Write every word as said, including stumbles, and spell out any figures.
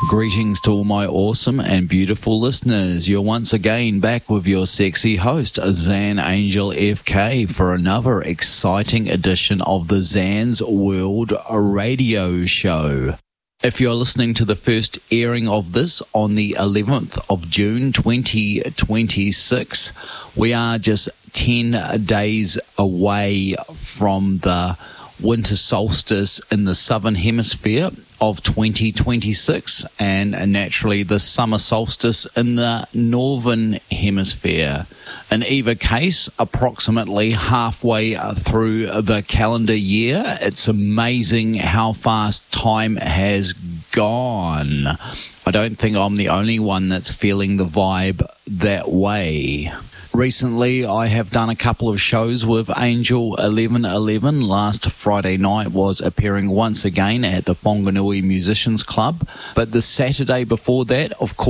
Greetings to all my awesome and beautiful listeners. You're once again back with your sexy host, Zan Angel F K, for another exciting edition of the Zan's World Radio Show. If you're listening to the first airing of this on the eleventh of June twenty twenty-six, we are just ten days away from the winter solstice in the southern hemisphere of twenty twenty-six, and naturally the summer solstice in the northern hemisphere. In either case, approximately halfway through the calendar year. It's amazing how fast time has gone. I don't think I'm the only one that's feeling the vibe that way. Recently, I have done a couple of shows with Angel eleven eleven. Last Friday night was appearing once again at the Whanganui Musicians Club. But the Saturday before that, of course,